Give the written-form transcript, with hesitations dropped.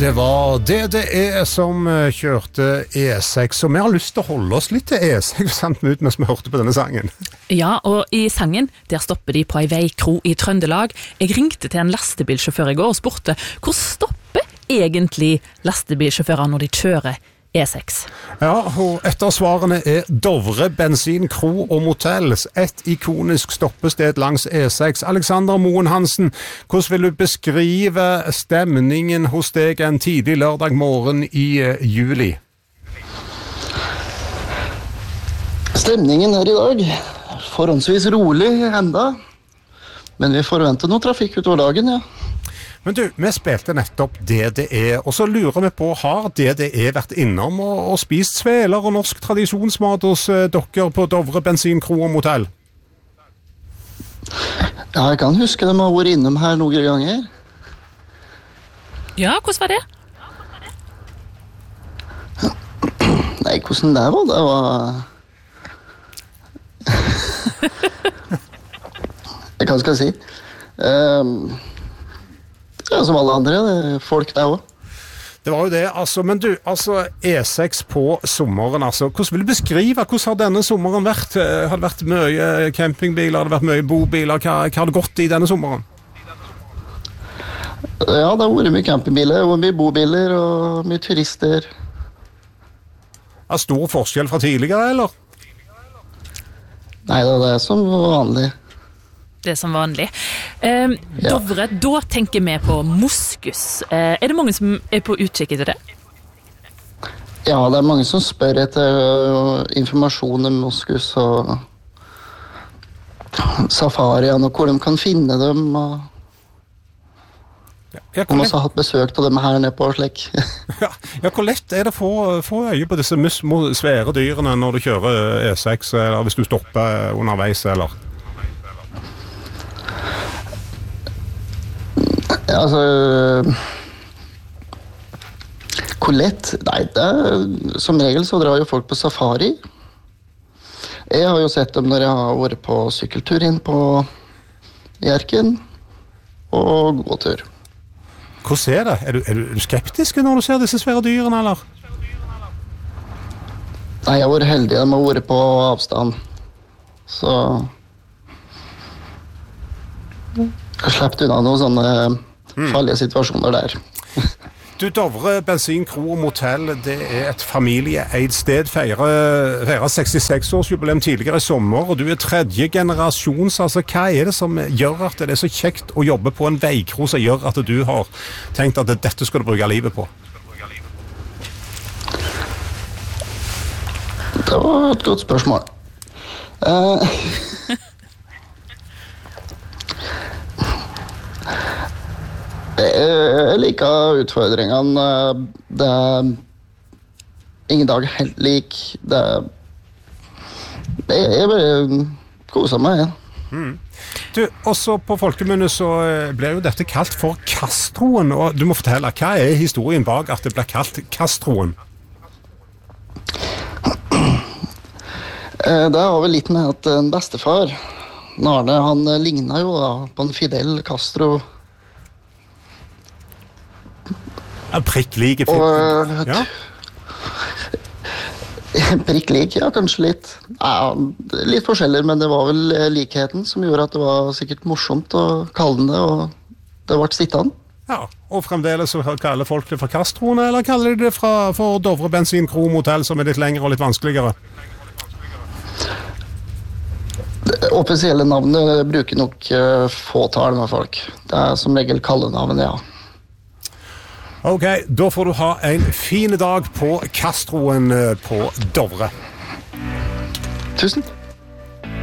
Det var DDE som kjørte E6, og vi har lyst til å holde oss litt til E6 samt ut mens vi hørte på denne sangen. Ja, og i sangen, der stopper de på ei veikro i Trøndelag. Jeg ringte til en lastebilsjåfør i går og spurte, hvor stopper egentlig lastebilsjåfører når de kjører E6? Ja, og et av svarene Dovre bensin, kro og motell, et ikonisk stoppested langs E6. Alexander Moen Hansen, hvordan vil du beskrive stemningen hos deg en tidlig lørdag morgen i juli? Stemningen her i dag forhåndsvis rolig enda, men vi forventer noe trafikk utover dagen, ja. Men du, vi spilte nettopp DDE, og så lurer vi på, har DDE vært innom og spist sveler og norsk tradisjonsmat hos dere på Dovre bensin, kro og motell? Ja, jeg kan huske dem har vært innom her noen ganger. Ja, hvordan var det? Nei, hvordan det var? Det var... Hva skal jeg si? Ja, som alle andre, det folk der også. Det var jo det, altså, men du, altså E6 på sommeren, altså, hvordan vil du beskrive, hvordan har denne sommeren vært? Har det vært mye campingbiler, har det vært mye bobiler, hva har det gått i denne sommeren? Ja, det har vært mye campingbiler, og mye bobiler, og mye turister. Er det stor forskjell fra tidligere, eller? Nei, det er som vanlig. Det er som vanlig. Dovre, da tenker vi på moskus. Er det mange som er på utkikk etter det? Ja, det er mange som spør etter informasjon om moskus og safariene, og hvor de kan finne dem. Og om vi har hatt besøk av dem her nede på slik. Ja, hvor lett er det å få øye på disse svære dyrene når du kjører E6, eller hvis du stopper underveis, eller? Ja, altså hvor lett? Nei, som regel så drar jo folk på safari. Jeg har jo sett dem når jeg har vært på sykkeltur inn på Hjerken og gåtur. Hvordan er det? Er du skeptisk når du ser disse svære dyrene, eller? Nei, jeg har vært heldig. De har vært på avstand. Så jeg slapp unna noen sånne farlige situasjoner der. Du, Dovre bensin, kro og motell, det et familieeid sted, feirer 66-årsjubileum tidligere i sommer, og du tredje generasjons, altså hva det som gjør at det så kjekt å jobbe på en veikro som gjør at du har tenkt at dette skal du bruke livet på? Det var et godt spørsmål. Jeg liker utfordringene. Det ingen dag helt lik. Jeg bare koser meg. Du, også på folkemunne så ble jo dette kalt for Castroen, og du må fortelle, hva historien bak at det ble kalt Castroen? Det har vel litt med at en bestefar, Arne, han lignet jo da på en Fidel Castro. Prikk like. Ja. Prikk like, ja, kanskje litt. Ja, litt forskjeller, men det var vel likheten som gjorde at det var sikkert morsomt å kalle den det, og det ble sittende. Ja, og fremdeles så kaller folk det for Castroen, eller kaller de det for Dovre bensin, kro og motell, som litt lengre og litt vanskeligere? Det offisielle navnet bruker nok fåtall med folk. Det som regel kallenavn, ja. Ok, da får du ha en fin dag på Castroen på Dovre. Tusen.